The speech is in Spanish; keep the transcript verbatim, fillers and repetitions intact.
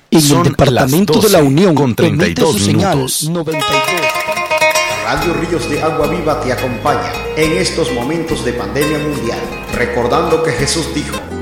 En Son el departamento las de la Unión, con treinta y dos su señal minutos. noventa y dos. Radio Ríos de Agua Viva te acompaña en estos momentos de pandemia mundial, recordando que Jesús dijo: